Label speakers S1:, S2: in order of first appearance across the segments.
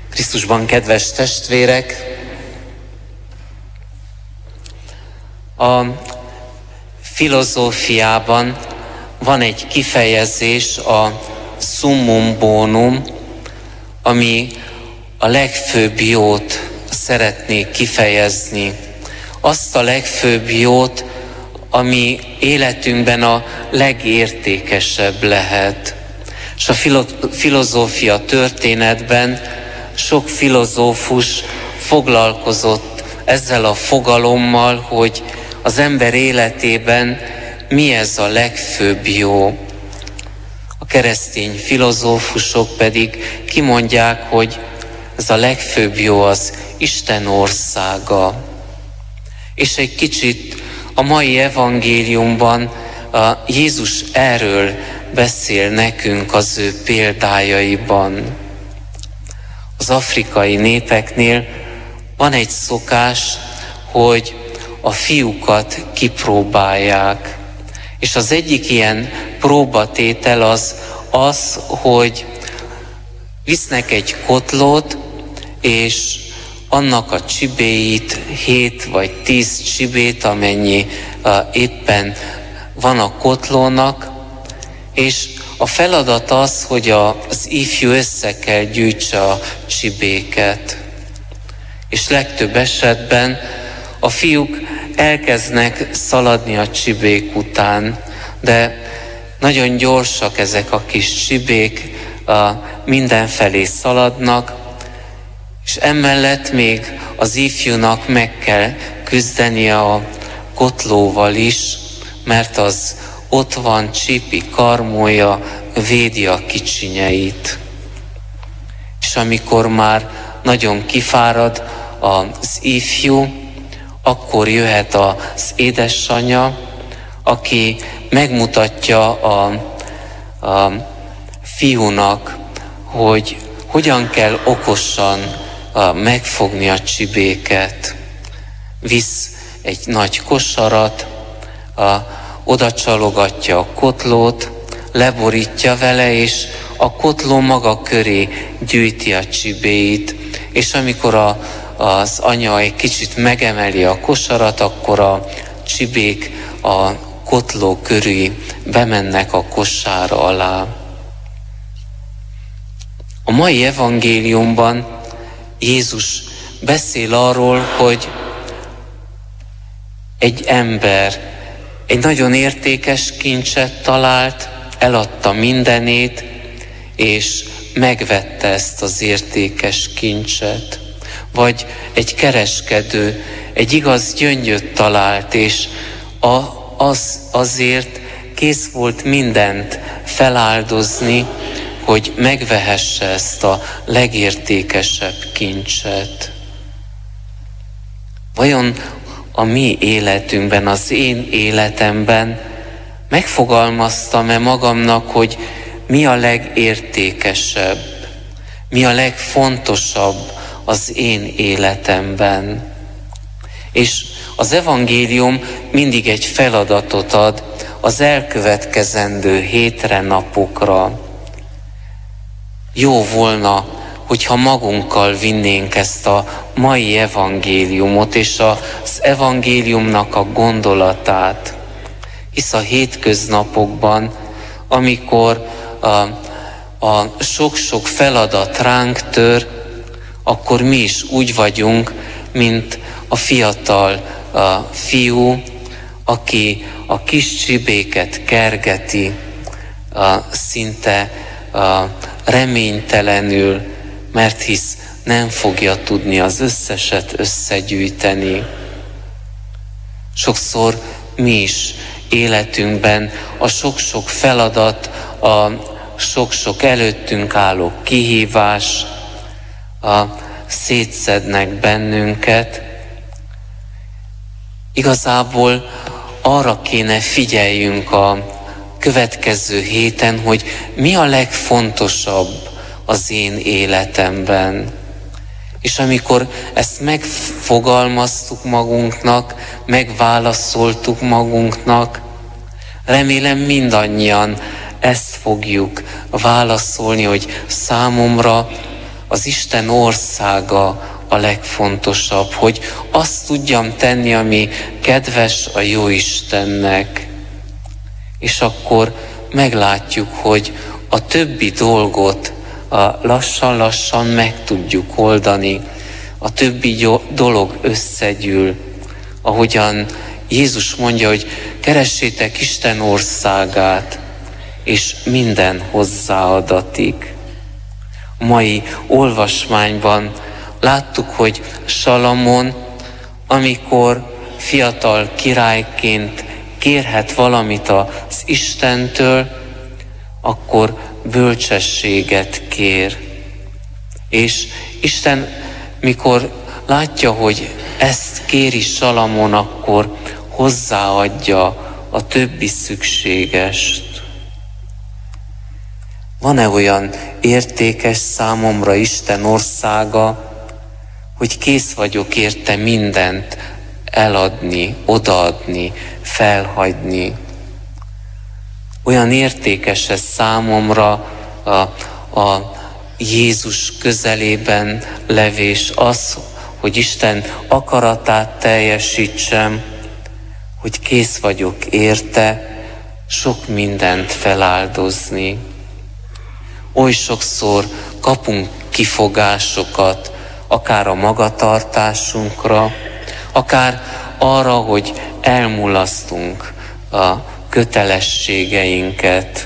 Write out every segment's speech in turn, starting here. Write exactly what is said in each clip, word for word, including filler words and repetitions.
S1: Krisztusban kedves testvérek! A filozófiában van egy kifejezés, a summum bonum, ami a legfőbb jót szeretné kifejezni. Azt a legfőbb jót, ami életünkben a legértékesebb lehet. És a filozófia történetben sok filozófus foglalkozott ezzel a fogalommal, hogy az ember életében mi ez a legfőbb jó. A keresztény filozófusok pedig kimondják, hogy ez a legfőbb jó az Isten országa. És egy kicsit a mai evangéliumban a Jézus erről beszél nekünk az ő példájaiban. Az afrikai népeknél van egy szokás, hogy a fiúkat kipróbálják. És az egyik ilyen próbatétel az az, hogy visznek egy kotlót, és annak a csibéit, hét vagy tíz csibét, amennyi uh, éppen van a kotlónak, és a feladat az, hogy az ifjú össze kell gyűjtse a csibéket. És legtöbb esetben a fiúk elkezdnek szaladni a csibék után, de nagyon gyorsak ezek a kis csibék, mindenfelé szaladnak, és emellett még az ifjúnak meg kell küzdenie a kotlóval is, mert az ott van, csípi karmolja, védi a kicsinyeit. És amikor már nagyon kifárad az ifjú, akkor jöhet az édesanyja, aki megmutatja a, a fiúnak, hogy hogyan kell okosan a, megfogni a csibéket. Visz egy nagy kosarat, a, oda csalogatja a kotlót, leborítja vele, és a kotló maga köré gyűjti a csibéit, és amikor a, az anya egy kicsit megemeli a kosarat, akkor a csibék a kotló köré bemennek a kosár alá. A mai evangéliumban Jézus beszél arról, hogy egy ember egy nagyon értékes kincset talált, eladta mindenét, és megvette ezt az értékes kincset. Vagy egy kereskedő egy igaz gyöngyöt talált, és a, az, azért kész volt mindent feláldozni, hogy megvehesse ezt a legértékesebb kincset. Vajon a mi életünkben, az én életemben megfogalmaztam-e magamnak, hogy mi a legértékesebb, mi a legfontosabb az én életemben? És az evangélium mindig egy feladatot ad az elkövetkezendő hétre, napokra. Jó volna, hogyha magunkkal vinnénk ezt a mai evangéliumot és az evangéliumnak a gondolatát. Hisz a hétköznapokban, amikor a, a sok-sok feladat ránk tör, akkor mi is úgy vagyunk, mint a fiatal a fiú, aki a kis csibéket kergeti, a, szinte a, reménytelenül, mert hisz nem fogja tudni az összeset összegyűjteni. Sokszor mi is életünkben a sok-sok feladat, a sok-sok előttünk álló kihívás a szétszednek bennünket. Igazából arra kéne figyeljünk a következő héten, hogy mi a legfontosabb az én életemben. És amikor ezt megfogalmaztuk magunknak, megválaszoltuk magunknak, remélem mindannyian ezt fogjuk válaszolni, hogy számomra az Isten országa a legfontosabb, hogy azt tudjam tenni, ami kedves a jó Istennek. És akkor meglátjuk, hogy a többi dolgot lassan-lassan meg tudjuk oldani, a többi dolog összegyűl, ahogyan Jézus mondja, hogy keressétek Isten országát, és minden hozzáadatik. A mai olvasmányban láttuk, hogy Salamon, amikor fiatal királyként kérhet valamit az Istentől, akkor bölcsességet kér. És Isten, mikor látja, hogy ezt kéri Salamon, akkor hozzáadja a többi szükségest. Van-e olyan értékes számomra Isten országa, hogy kész vagyok érte mindent eladni, odaadni, felhagyni? Olyan értékes ez számomra a, a Jézus közelében levés, az, hogy Isten akaratát teljesítsem, hogy kész vagyok érte sok mindent feláldozni. Oly sokszor kapunk kifogásokat, akár a magatartásunkra, akár arra, hogy elmulasztunk a kötelességeinket.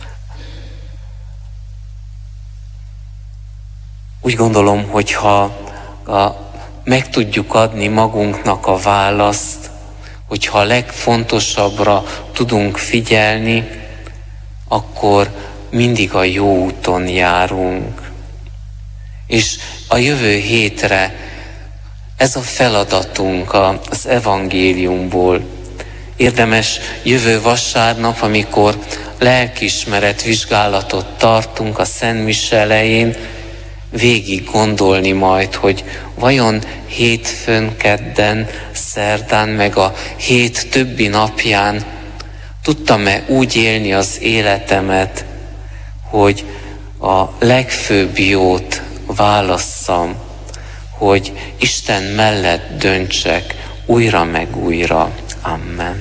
S1: Úgy gondolom, hogyha a, meg tudjuk adni magunknak a választ, hogyha a legfontosabbra tudunk figyelni, akkor mindig a jó úton járunk. És a jövő hétre ez a feladatunk az evangéliumból. Érdemes jövő vasárnap, amikor lelkiismeret vizsgálatot tartunk a Szent Mise elején, végig gondolni majd, hogy vajon hétfőn, kedden, szerdán, meg a hét többi napján tudtam-e úgy élni az életemet, hogy a legfőbb jót válasszam, hogy Isten mellett döntsek újra meg újra. Amen.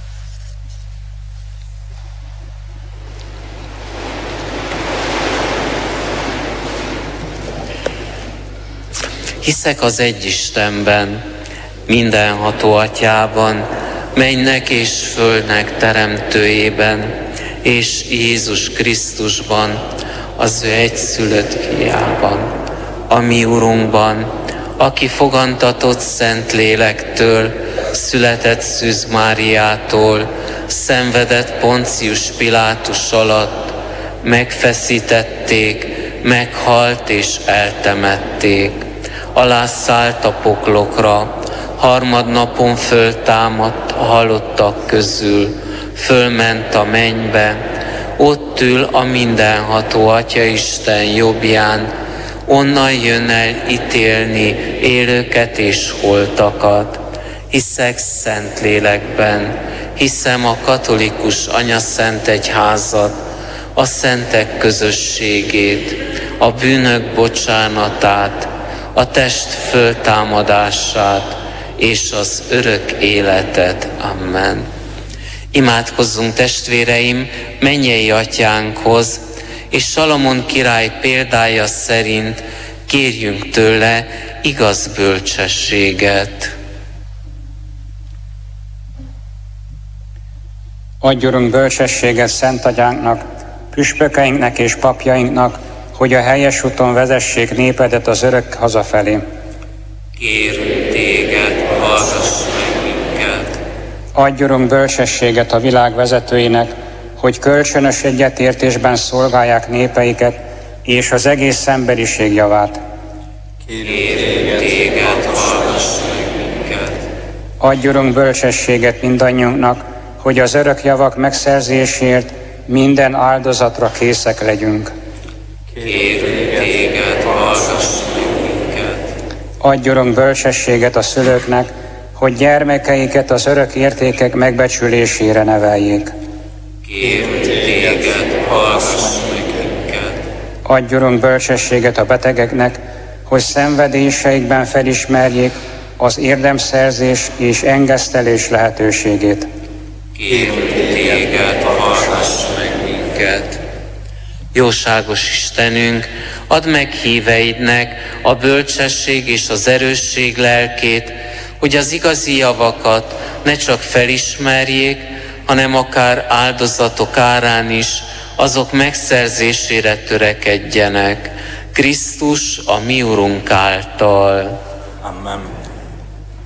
S1: Hiszek az egy Istenben, mindenható Atyában, mennynek és földnek teremtőjében, és Jézus Krisztusban, az ő egyszülött fiában, a mi Urunkban, aki fogantatott Szent Lélektől, született Szűz Máriától, szenvedett Poncius Pilátus alatt, megfeszítették, meghalt és eltemették, alászállt a poklokra, harmadnapon föltámadt a halottak közül, fölment a mennybe, ott ül a mindenható Atya Isten jobbján, onnan jön el ítélni élőket és holtakat. Hiszek szent lélekben, hiszem a katolikus anyaszent egyházat, a szentek közösségét, a bűnök bocsánatát, a test föltámadását és az örök életet. Amen. Imádkozzunk, testvéreim, mennyei Atyánkhoz, és Salamon király példája szerint kérjünk tőle igaz bölcsességet.
S2: Adj, Urunk, bölcsességet Szent Atyánknak, püspökeinknek és papjainknak, hogy a helyes úton vezessék népedet az örök hazafelé.
S1: Kérünk téged, hallgass meg minket.
S2: Adj, Urunk, bölcsességet a világ vezetőinek, hogy kölcsönös egyetértésben szolgálják népeiket és az egész emberiség javát.
S1: Kérünk téged, hallgass meg minket.
S2: Adj, Urunk, bölcsességet mindannyiunknak, hogy az örök javak megszerzéséért minden áldozatra készek legyünk.
S1: Kérünk téged, hallgass meg minket.
S2: Adj, Urunk, bölcsességet a szülőknek, hogy gyermekeiket az örök értékek megbecsülésére neveljék.
S1: Kérünk téged, hallgass meg minket.
S2: Adj, Urunk, bölcsességet a betegeknek, hogy szenvedéseikben felismerjék az érdemszerzés és engesztelés lehetőségét.
S1: Kérünk téged, hallgass meg minket.
S3: Jóságos Istenünk, add meg híveidnek a bölcsesség és az erősség lelkét, hogy az igazi javakat ne csak felismerjék, hanem akár áldozatok árán is azok megszerzésére törekedjenek. Krisztus a mi Urunk által.
S1: Amen.